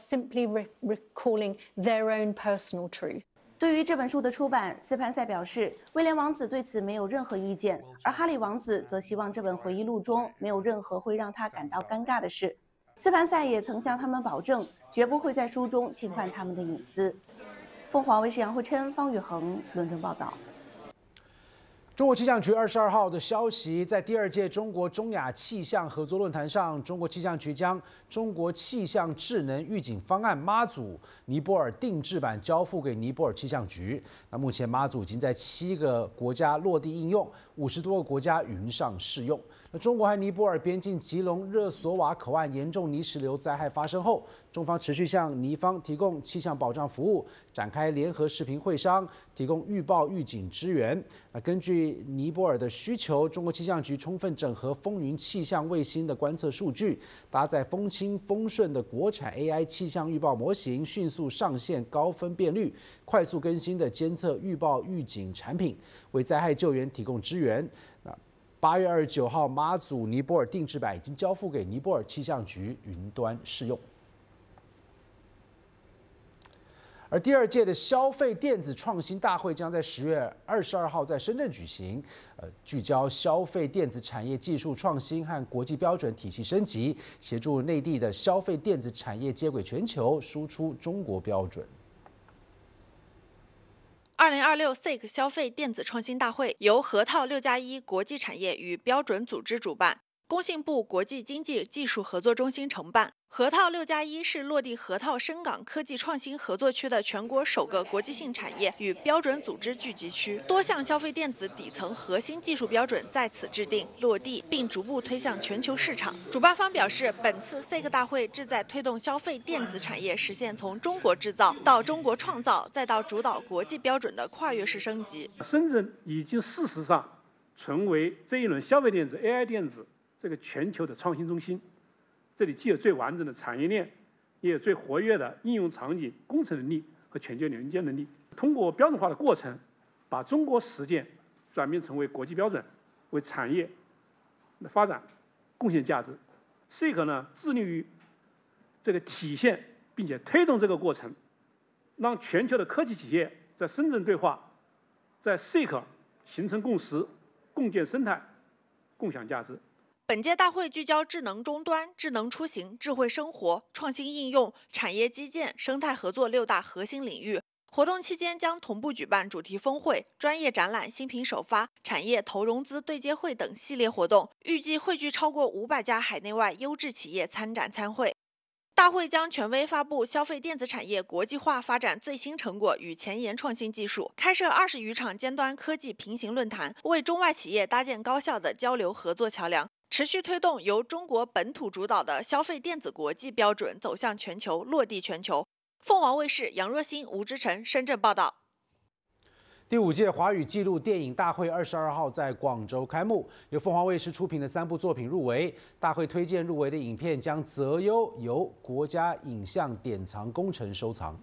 simply recalling their own personal truth. 对于这本书的出版，斯潘塞表示，威廉王子对此没有任何意见，而哈里王子则希望这本回忆录中没有任何会让他感到尴尬的事。斯潘塞也曾向他们保证，绝不会在书中侵犯他们的隐私。凤凰卫视杨慧琛、方宇恒伦敦报道。 中国气象局22号的消息，在第2届中国中亚气象合作论坛上，中国气象局将中国气象智能预警方案妈祖尼泊尔定制版交付给尼泊尔气象局。那目前妈祖已经在7个国家落地应用，50多个国家云上试用。那中国和尼泊尔边境吉隆热索瓦口岸严重泥石流灾害发生后，中方持续向尼方提供气象保障服务，展开联合视频会商，提供预报预警支援。那根据尼泊尔的需求，中国气象局充分整合风云气象卫星的观测数据，搭载风轻风顺的国产 AI 气象预报模型，迅速上线高分辨率、快速更新的监测预报预警产品，为灾害救援提供支援。8月29号，妈祖尼泊尔定制版已经交付给尼泊尔气象局云端试用。而第2届的消费电子创新大会将在10月22号在深圳举行，聚焦消费电子产业技术创新和国际标准体系升级，协助内地的消费电子产业接轨全球，输出中国标准。 2026 SIC 消费电子创新大会由核桃6+1国际产业与标准组织主办，工信部国际经济技术合作中心承办。核桃6+1是落地核桃深港科技创新合作区的全国首个国际性产业与标准组织聚集区，多项消费电子底层核心技术标准在此制定落地，并逐步推向全球市场。主办方表示，本次 SIC 大会旨在推动消费电子产业实现从中国制造到中国创造，再到主导国际标准的跨越式升级。 深圳已经事实上成为这一轮消费电子、AI 电子这个全球的创新中心。这里既有最完整的产业链，也有最活跃的应用场景、工程能力和全球连接能力。通过标准化的过程，把中国实践转变成为国际标准，为产业的发展贡献价值。SIC 呢，致力于这个体现并且推动这个过程，让全球的科技企业在深圳对话，在 SIC 形成共识，共建生态，共享价值。 本届大会聚焦智能终端、智能出行、智慧生活、创新应用、产业基建、生态合作6大核心领域。活动期间将同步举办主题峰会、专业展览、新品首发、产业投融资对接会等系列活动，预计汇聚超过500家海内外优质企业参展参会。大会将权威发布消费电子产业国际化发展最新成果与前沿创新技术，开设20余场尖端科技平行论坛，为中外企业搭建高效的交流合作桥梁。持续推动由中国本土主导的消费电子国际标准走向全球、落地全球。凤凰卫视杨若欣、吴之晨深圳报道。 第5届华语纪录电影大会22号在广州开幕，由凤凰卫视出品的3部作品入围。大会推荐入围的影片将择优由国家影像典藏工程收藏。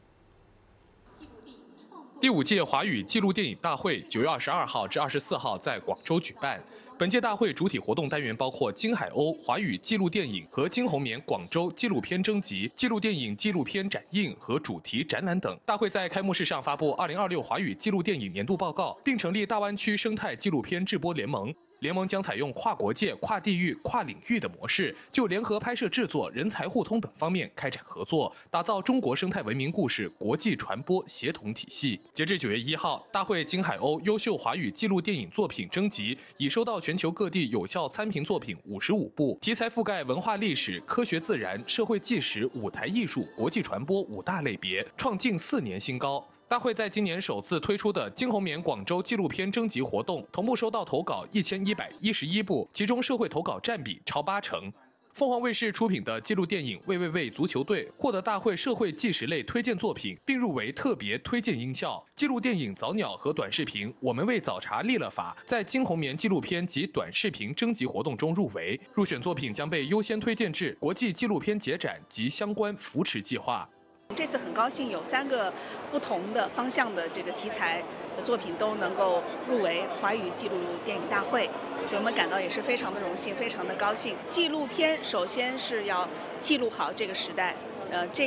第5届华语纪录电影大会9月22号至24号在广州举办。本届大会主体活动单元包括金海鸥华语纪录电影和金红棉广州纪录片征集、纪录电影纪录片展映和主题展览等。大会在开幕式上发布2026华语纪录电影年度报告，并成立大湾区生态纪录片制播联盟。联盟将采用跨国界、跨地域、跨领域的模式，就联合拍摄制作、人才互通等方面开展合作，打造中国生态文明故事国际传播协同体系。截至9月1号，大会金海鸥优秀华语纪录电影作品征集已收到全球各地有效参评作品55部，题材覆盖文化历史、科学自然、社会纪实、舞台艺术、国际传播5大类别，创近4年新高。大会在今年首次推出的金红棉广州纪录片征集活动，同步收到投稿1111部，其中社会投稿占比超80%。凤凰卫视出品的纪录电影《喂喂喂足球队》获得大会社会纪实类推荐作品，并入围特别推荐音效。纪录电影《早鸟》和短视频《我们为早茶立了法》在金红棉纪录片及短视频征集活动中入围，入选作品将被优先推荐至国际纪录片节展及相关扶持计划。 这次很高兴有3个不同的方向的这个题材的作品都能够入围华语纪录电影大会，所以我们感到也是非常的荣幸，非常的高兴。纪录片首先是要记录好这个时代，这